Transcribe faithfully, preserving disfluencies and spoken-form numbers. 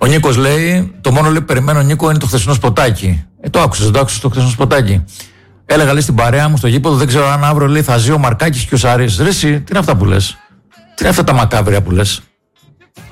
Ο Νίκος λέει: το μόνο λέει που περιμένω, Νίκο, είναι το χθεσινό σποτάκι. Ε, το άκουσες, το άκουσες το χθεσινό σποτάκι. Έλεγα, λέει, στην παρέα μου στο γήπεδο, δεν ξέρω αν αύριο λέει θα ζει ο Μαρκάκης και ο Σαρής. Ρε, εσύ, τι είναι αυτά που λες? Τι είναι αυτά τα μακάβρια που λες?